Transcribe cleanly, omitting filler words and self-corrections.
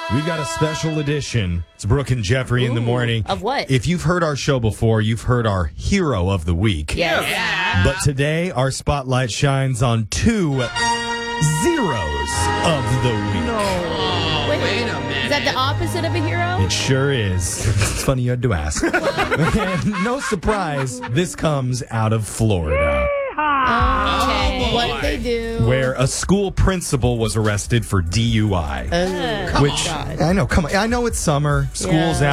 We got a special edition. It's Brooke and Jeffrey in the morning. Of what? If you've heard our show before, you've heard our hero of the week. Yes. Yeah. But today, our spotlight shines on 2 zeros of the week. Wait a minute. Is that the opposite of a hero? It sure is. It's funny you had to ask. And no surprise, this comes out of Florida, Okay. boy. What did they do? where a school principal was arrested for DUI. Oh, Which, God. I know, come on. I know it's summer. School's Yeah.